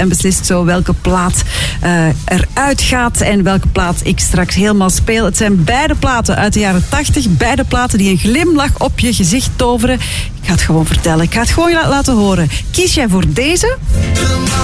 en beslist zo welke plaat eruit gaat en welke plaat ik straks helemaal speel. Het zijn beide platen uit de jaren 80. Beide platen die een glimlach op je gezicht toveren. Ik ga het gewoon vertellen. Ik ga het gewoon laten horen. Kies jij voor deze?